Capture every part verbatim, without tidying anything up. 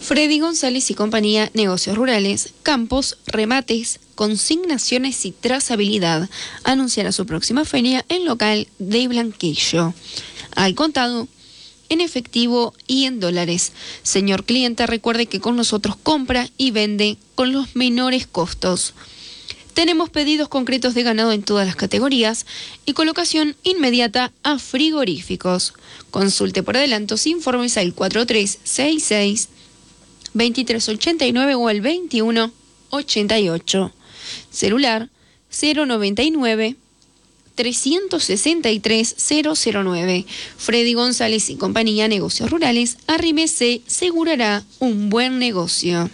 Freddy González y compañía, negocios rurales, campos, remates, consignaciones y trazabilidad. Anunciará su próxima feria en local de Blanquillo. Al contado, en efectivo y en dólares. Señor cliente, recuerde que con nosotros compra y vende con los menores costos. Tenemos pedidos concretos de ganado en todas las categorías y colocación inmediata a frigoríficos. Consulte por adelantos, informes al cuatro tres seis seis, veintitrés ochenta y nueve o al veintiuno ochenta y ocho. Celular cero noventa y nueve, trescientos sesenta y tres, cero cero nueve. Freddy González y compañía, negocios rurales. Arrímese, asegurará un buen negocio.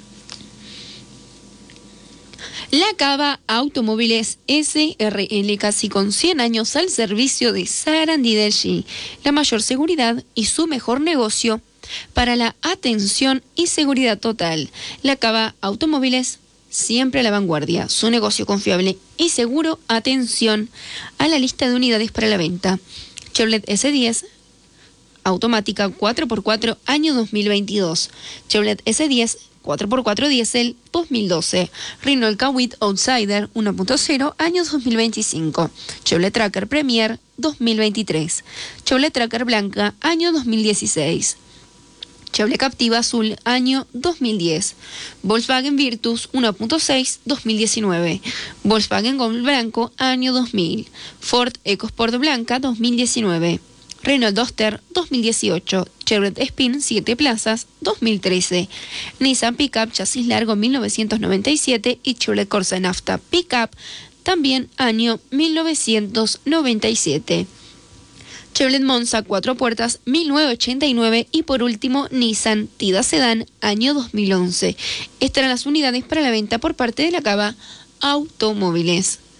La Cava Automóviles S R L, casi con cien años al servicio de Sarandí del G. La mayor seguridad y su mejor negocio para la atención y seguridad total. La Cava Automóviles, siempre a la vanguardia. Su negocio confiable y seguro. Atención a la lista de unidades para la venta. Chevrolet S diez automática cuatro por cuatro año dos mil veintidós. Chevrolet S diez cuatro por cuatro diésel dos mil doce. Renault Kwid Outsider uno punto cero año dos mil veinticinco. Chevrolet Tracker Premier dos mil veintitrés. Chevrolet Tracker Blanca año dos mil dieciséis. Chevrolet Captiva Azul año dos mil diez. Volkswagen Virtus uno punto seis dos mil diecinueve. Volkswagen Gol Blanco año dos mil. Ford EcoSport Blanca dos mil diecinueve. Renault Duster dos mil dieciocho. Chevrolet Spin siete plazas dos mil trece. Nissan Pickup chasis largo mil novecientos noventa y siete y Chevrolet Corsa Nafta Pickup también año mil novecientos noventa y siete. Chevrolet Monza cuatro puertas mil novecientos ochenta y nueve y por último Nissan Tida Sedan año dos mil once. Estarán las unidades para la venta por parte de la Cava Automóviles.